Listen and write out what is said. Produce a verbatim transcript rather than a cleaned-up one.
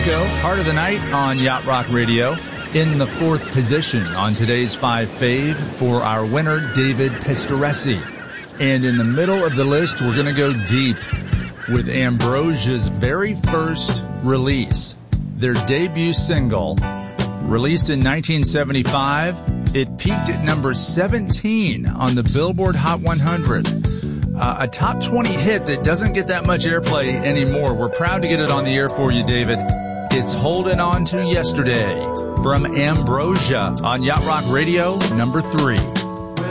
Wilco, Heart of the Night on Yacht Rock Radio. In the fourth position on today's Five Fave for our winner, David Pistoresi. And in the middle of the list, we're going to go deep with Ambrosia's very first release, their debut single, released in nineteen seventy-five. It peaked at number seventeen on the Billboard Hot one hundred. Uh, a top twenty hit that doesn't get that much airplay anymore. We're proud to get it on the air for you, David. It's Holding On to Yesterday from Ambrosia on Yacht Rock Radio, number three.